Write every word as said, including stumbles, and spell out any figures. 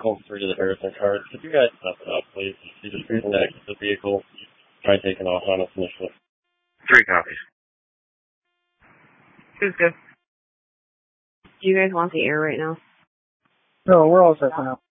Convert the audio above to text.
call three to the Harrison card. Could you guys stop it up, please? You just reconnect the vehicle. Try taking off on us initially. Three copies. Who's good? Do you guys want the air right now? No, we're all set for now.